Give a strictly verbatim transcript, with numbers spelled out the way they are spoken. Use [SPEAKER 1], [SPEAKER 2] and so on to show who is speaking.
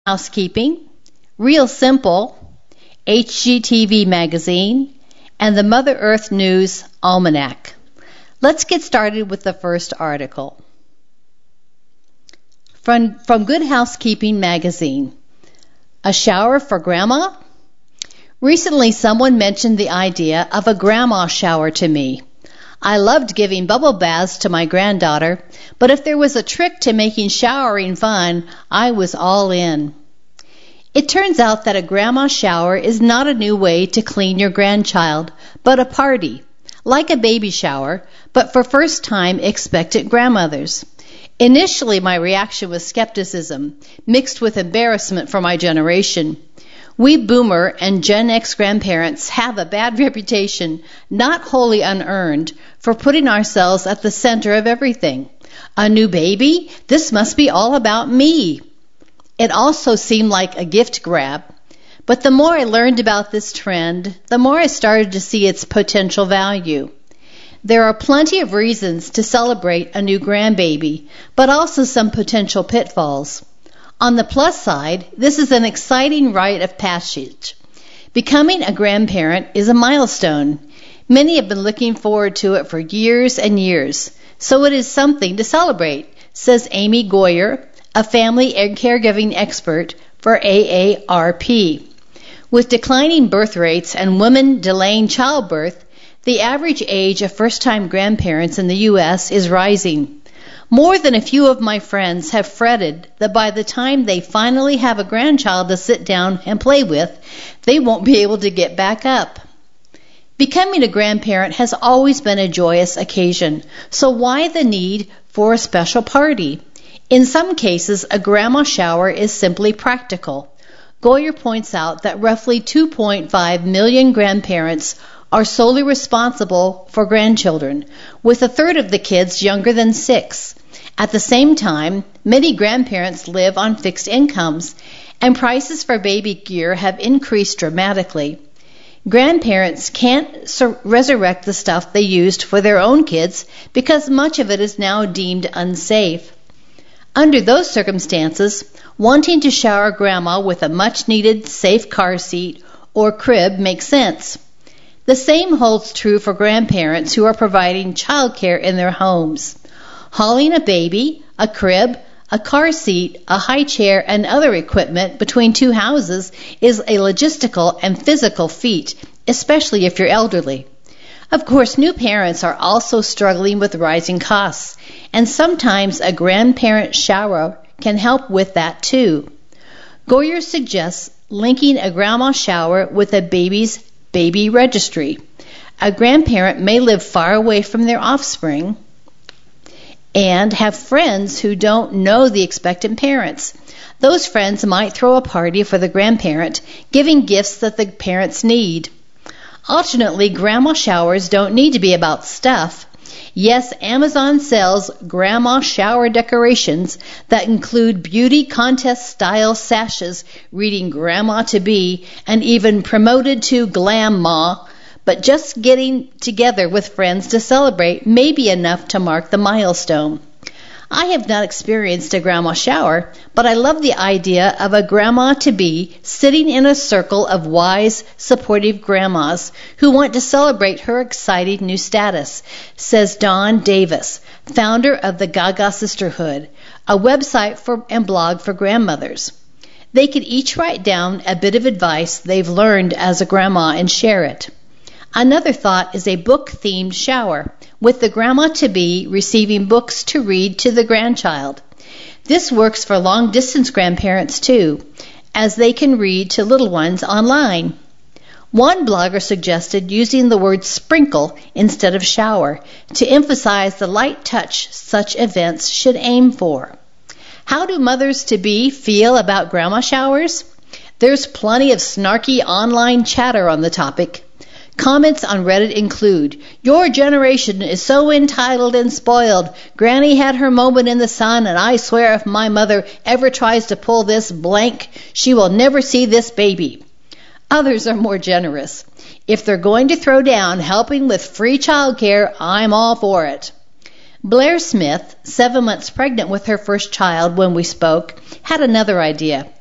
[SPEAKER 1] Housekeeping, Real Simple, H G T V Magazine, and the Mother Earth News Almanac. Let's get started with the first article. From, from Good Housekeeping Magazine, a shower for Grandma? Recently, someone mentioned the idea of a grandma shower to me. I loved giving bubble baths to my granddaughter, but if there was a trick to making showering fun, I was all in. It turns out that a grandma shower is not a new way to clean your grandchild, but a party, like a baby shower, but for first-time expectant grandmothers. Initially, my reaction was skepticism, mixed with embarrassment for my generation. We Boomer and Gen X grandparents have a bad reputation, not wholly unearned, for putting ourselves at the center of everything. A new baby? This must be all about me. It also seemed like a gift grab. But the more I learned about this trend, the more I started to see its potential value. There are plenty of reasons to celebrate a new grandbaby, but also some potential pitfalls. On the plus side, this is an exciting rite of passage. Becoming a grandparent is a milestone. Many have been looking forward to it for years and years, so it is something to celebrate, says Amy Goyer, a family and caregiving expert for A A R P. With declining birth rates and women delaying childbirth, the average age of first-time grandparents in the U S is rising. More than a few of my friends have fretted that by the time they finally have a grandchild to sit down and play with, they won't be able to get back up. Becoming a grandparent has always been a joyous occasion, so why the need for a special party? In some cases, a grandma shower is simply practical. Goyer points out that roughly two point five million grandparents are solely responsible for grandchildren, with a third of the kids younger than six. At the same time, many grandparents live on fixed incomes, and prices for baby gear have increased dramatically. Grandparents can't sur- resurrect the stuff they used for their own kids because much of it is now deemed unsafe. Under those circumstances, wanting to shower grandma with a much-needed safe car seat or crib makes sense. The same holds true for grandparents who are providing childcare in their homes. Hauling a baby, a crib, a car seat, a high chair, and other equipment between two houses is a logistical and physical feat, especially if you're elderly. Of course, new parents are also struggling with rising costs, and sometimes a grandparent shower can help with that too. Goyer suggests linking a grandma shower with a baby's baby registry. A grandparent may live far away from their offspring and have friends who don't know the expectant parents. Those friends might throw a party for the grandparent, giving gifts that the parents need. Alternately, grandma showers don't need to be about stuff. Yes, Amazon sells grandma shower decorations that include beauty contest-style sashes reading Grandma to Be and even promoted to Glam-ma, but just getting together with friends to celebrate may be enough to mark the milestone. I have not experienced a grandma shower, but I love the idea of a grandma-to-be sitting in a circle of wise, supportive grandmas who want to celebrate her exciting new status, says Dawn Davis, founder of the Gaga Sisterhood, a website for and blog for grandmothers. They could each write down a bit of advice they've learned as a grandma and share it. Another thought is a book-themed shower, with the grandma-to-be receiving books to read to the grandchild. This works for long-distance grandparents, too, as they can read to little ones online. One blogger suggested using the word sprinkle instead of shower to emphasize the light touch such events should aim for. How do mothers-to-be feel about grandma showers? There's plenty of snarky online chatter on the topic. Comments on Reddit include, "Your generation is so entitled and spoiled. Granny had her moment in the sun, and I swear if my mother ever tries to pull this blank, she will never see this baby." Others are more generous. "If they're going to throw down helping with free childcare, I'm all for it." Blair Smith, seven months pregnant with her first child when we spoke, had another idea.